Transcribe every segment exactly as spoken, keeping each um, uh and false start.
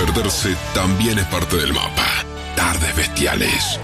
Perderse también es parte del mapa. Tardes Bestiales.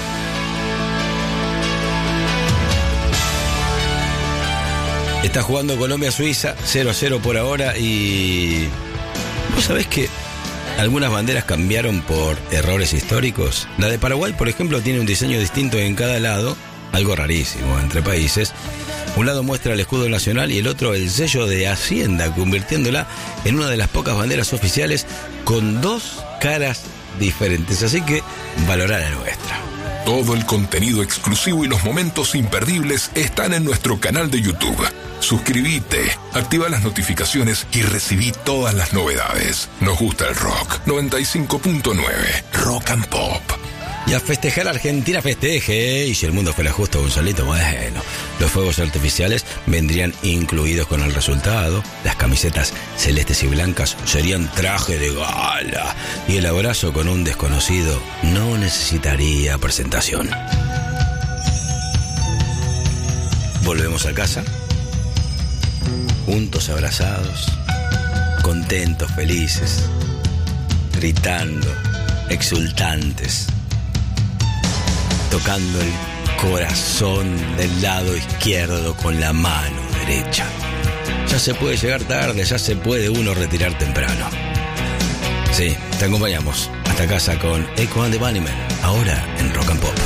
Está jugando Colombia-Suiza, cero a cero por ahora, y ¿vos sabés que algunas banderas cambiaron por errores históricos? La de Paraguay, por ejemplo, tiene un diseño distinto en cada lado, algo rarísimo entre países. Un lado muestra el escudo nacional y el otro el sello de Hacienda, convirtiéndola en una de las pocas banderas oficiales con dos caras diferentes. Así que valorá la nuestra. Todo el contenido exclusivo y los momentos imperdibles están en nuestro canal de YouTube. Suscríbete, activa las notificaciones y recibí todas las novedades. Nos gusta el rock. noventa y cinco punto nueve Rock and Pop. Y a festejar, Argentina festeje. Y si el mundo fuera justo, Gonzalito, bueno, los fuegos artificiales vendrían incluidos con el resultado. Las camisetas celestes y blancas serían traje de gala. Y el abrazo con un desconocido no necesitaría presentación. Volvemos a casa, juntos, abrazados, contentos, felices, gritando, exultantes, tocando el corazón del lado izquierdo con la mano derecha. Ya se puede llegar tarde, ya se puede uno retirar temprano. Sí, te acompañamos hasta casa con Echo and the Bunnymen, ahora en Rock and Pop.